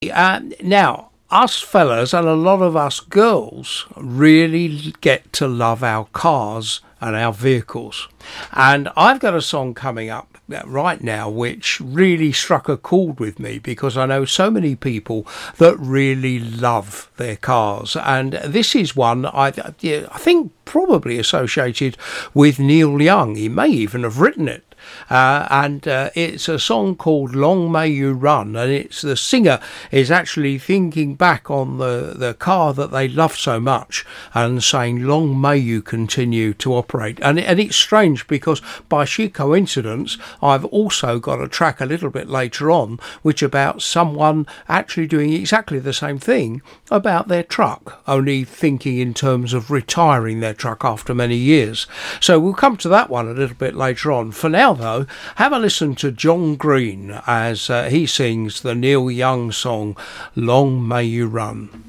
Now, us fellas and a lot of us girls really get to love our cars and our vehicles. And I've got a song coming up right now which really struck a chord with me because I know so many people that really love their cars, and this is one I think probably associated with Neil Young. He may even have written it. And it's a song called Long May You Run, and it's the singer is actually thinking back on the car that they love so much and saying long may you continue to operate. And it's strange because by sheer coincidence I've also got a track a little bit later on which about someone actually doing exactly the same thing about their truck, only thinking in terms of retiring their truck after many years. So we'll come to that one a little bit later on. For now though, have a listen to John Green as he sings the Neil Young song Long May You Run.